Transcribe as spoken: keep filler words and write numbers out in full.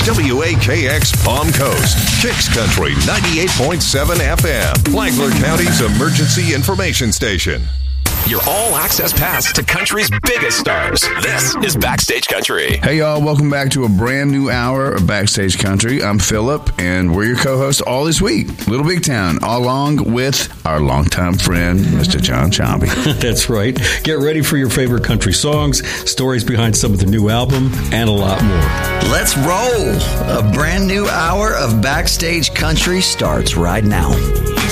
W A K X Palm Coast, Kicks Country ninety-eight point seven F M, Flagler County's emergency information station. Your all-access pass to country's biggest stars. This is Backstage Country. Hey, y'all. Welcome back to a brand new hour of Backstage Country. I'm Philip, and we're your co-hosts all this week. Little Big Town, along with our longtime friend, Mister John Chomby. That's right. Get ready for your favorite country songs, stories behind some of the new album, and a lot more. Let's roll. A brand new hour of Backstage Country starts right now.